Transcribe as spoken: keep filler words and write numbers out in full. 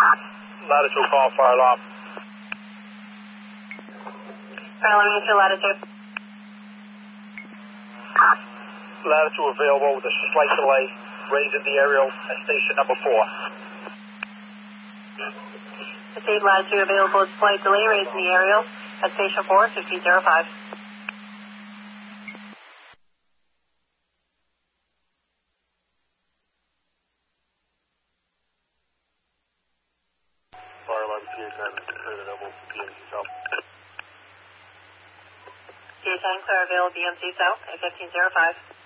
Latitude call fire alarm. Fire alarm, use your latitude. Latitude available with a slight delay. Raising the aerial at station number four. Received latitude available with slight delay. Raising the aerial at station four, fifteen zero five. Fire alarm P A ten, clear the double B M C South. P A ten, clear available B M C South at fifteen zero five.